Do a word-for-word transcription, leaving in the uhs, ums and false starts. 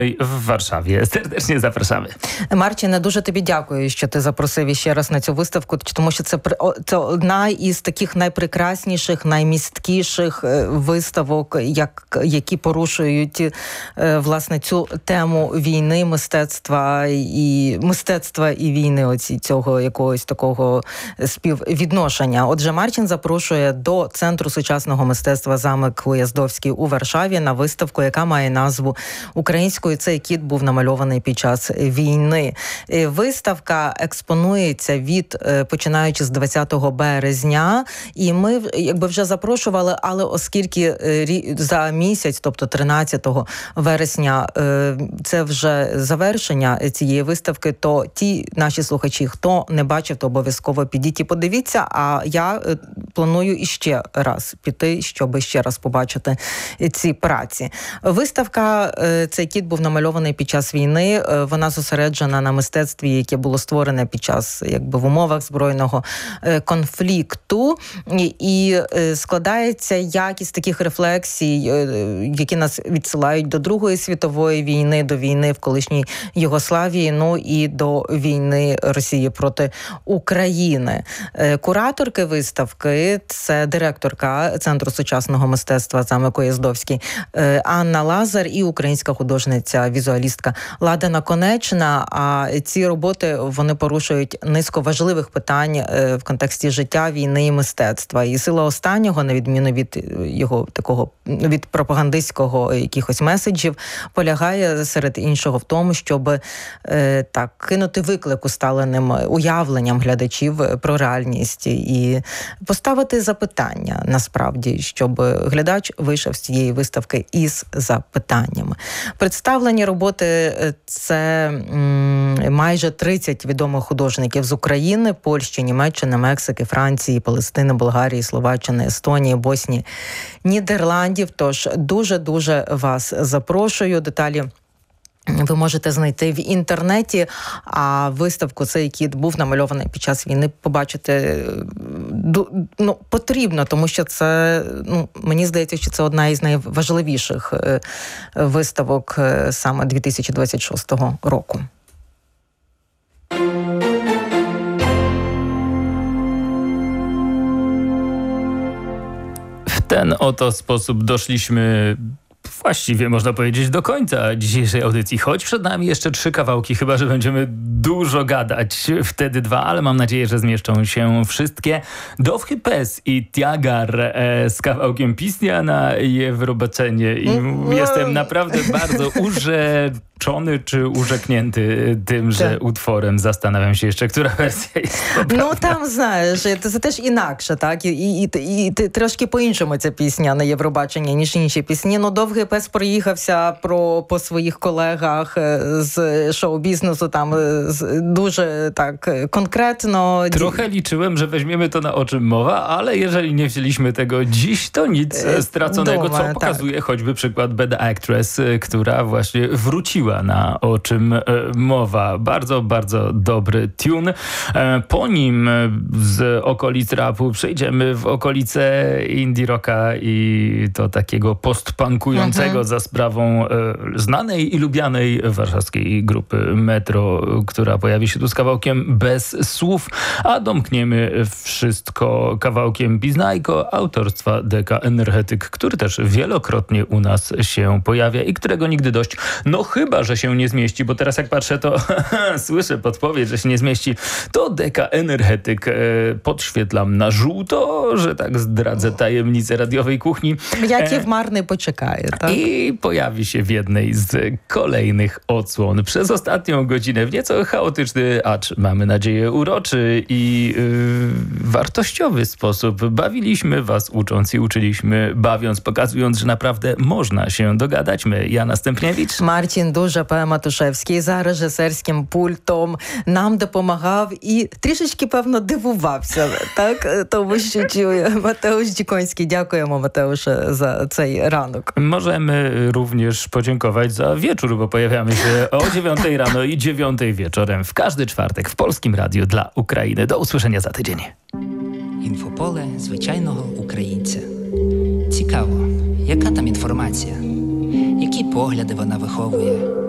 w Warszawie. Serdecznie zapraszamy. Марчине, дуже тобі дякую, що ти запросив іще раз на цю виставку, тому що це, це одна із таких найпрекрасніших, наймісткіших виставок, як, які порушують власне цю тему війни, мистецтва і мистецтва і війни, оці цього якогось такого співвідношення. Отже, Марчин запрошує до Центру сучасного мистецтва «Замок Уяздовський» у Варшаві на виставку, яка має назву українською. Цей кіт був намальований під час війни. Виставка експонується від, починаючи з двадцятого березня, і ми якби вже запрошували, але оскільки за місяць, тобто тринадцятого вересня, це вже завершення цієї виставки, то ті наші слухачі, хто не бачив, то обов'язково підіть і подивіться, а я планую іще раз піти, щоб ще раз побачити ці праці. Виставка «Цей кіт був намальований під час війни», вона зосереджена на мистецтві, яке було створене під час, якби, в умовах збройного конфлікту, і складається як із таких рефлексій, які нас відсилають до Другої світової війни, до війни в колишній Югославії, ну і до війни Росії проти України. Кураторки виставки – це директорка Центру сучасного мистецтва «Замок Уяздовський» Анна Лазар і українська художниця-візуалістка Лада Наконечна. А ці роботи, вони порушують низку важливих питань в контексті життя, війни і мистецтва. І сила останнього, на відміну від його такого, від пропагандистського якихось меседжів, полягає серед іншого в тому, щоб е, так кинути виклик усталеним уявленням глядачів про реальність і поставити запитання, насправді, щоб глядач вийшов з цієї виставки із запитаннями. Представлені роботи – це м, майже тридцять відомих художників з України, Польщі, Німеччини, Мексики, Франції, Палестини, Болгарії, Словаччини, Естонії, Боснії, Нідерландів. Тож дуже-дуже вас запрошую. Деталі ви можете знайти в інтернеті, а виставку «Цей кіт був намальований під час війни» побачити ну, потрібно, тому що це, ну, мені здається, що це одна із найважливіших виставок саме дві тисячі двадцять шостого року. W ten oto sposób doszliśmy właściwie, można powiedzieć, do końca dzisiejszej audycji. Choć przed nami jeszcze trzy kawałki, chyba że będziemy dużo gadać, wtedy dwa, ale mam nadzieję, że zmieszczą się wszystkie. Dovhi Pes i Tiagar e, z kawałkiem Pisnia na Jewrobaczenie. I mm. jestem naprawdę bardzo urzeczony czy urzeknięty тимże tak. utworem. Zastanawiam się jeszcze, która wersja jest poprawna. Ну, там, знаєш, це теж інакше, так? І, і, і, і трошки по-іншому ця пісня на Євробаченні, ніж інші пісні. Ну, Довгий пес проїхався про, по своїх колегах з шоу-бізнесу, там z, дуже tak konkretno. Trochę liczyłem, że weźmiemy to, na o czym mowa, ale jeżeli nie wzięliśmy tego dziś, to nic straconego, Doma, co pokazuje tak. choćby przykład Bad Actress, która właśnie wróciła na o czym mowa. Bardzo, bardzo dobry tune. Po nim z okolic rapu przejdziemy w okolice indie rocka i to takiego postpunkującego mhm. za sprawą znanej i lubianej warszawskiej grupy Metro, która pojawi się tu z kawałkiem Bez słów, a domkniemy wszystko kawałkiem Biznajko autorstwa Deka Energetyk, który też wielokrotnie u nas się pojawia i którego nigdy dość. No chyba, że się nie zmieści, bo teraz jak patrzę, to słyszę podpowiedź, że się nie zmieści. To Deka Energetyk e, podświetlam na żółto, że tak zdradzę tajemnicę radiowej kuchni. Jakie w marny poczekaje, tak? I pojawi się w jednej z kolejnych odsłon. Przez ostatnią godzinę w nieco chaotyczny, acz mamy nadzieję uroczy i yy, wartościowy sposób bawiliśmy was, ucząc i uczyliśmy, bawiąc, pokazując, że naprawdę można się dogadać. My, Jana Stępniewicz, Марчин дуже Матушевський за режисерським пультом нам допомагав і трішечки, певно, дивувався, так? Тому що чує Mateusz Dzikoński. Дякуємо, Матеуsze, za цей ранок. Możemy również podziękować za wieczór, bo pojawiamy się o dziewiątej rano i dziewiątej wieczorem w każdy czwartek w Polskim Radiu dla Ukrainy. Do usłyszenia za tydzień. Інфополе звичайного українця. Цікаво, яка там інформація? Які погляди вона виховує?